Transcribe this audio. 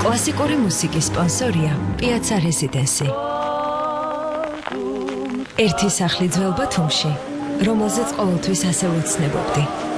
კლასიკური მუსიკის სპონსორია პიაცა რეზიდენსი. ერთი სახლი ძველ ბათუმში, რომელზეც ყოველთვის ასე ვეცნებობდი.